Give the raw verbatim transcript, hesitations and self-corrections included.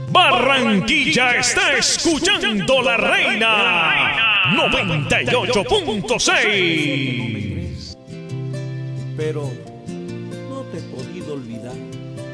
Barranquilla está escuchando La Reina noventa y ocho punto seis. Pero no te he podido olvidar.